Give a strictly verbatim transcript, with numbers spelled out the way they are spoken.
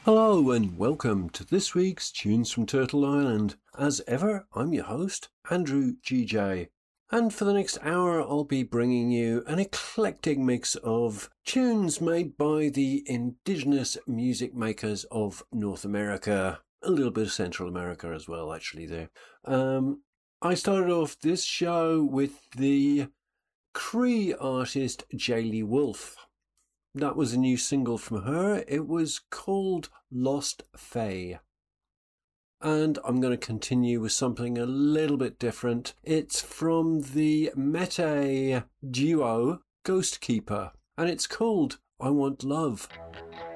Hello and welcome to this week's Tunes from Turtle Island. As ever, I'm your host, Andrew G J. And for the next hour, I'll be bringing you an eclectic mix of tunes made by the indigenous music makers of North America. A little bit of Central America as well, actually, there. Um, I started off this show with the Cree artist Jaylee Wolf. That was a new single from her. It was called Lost Fae. And I'm going to continue with something a little bit different. It's from the Métis duo Ghost Keeper, and it's called I Want Love.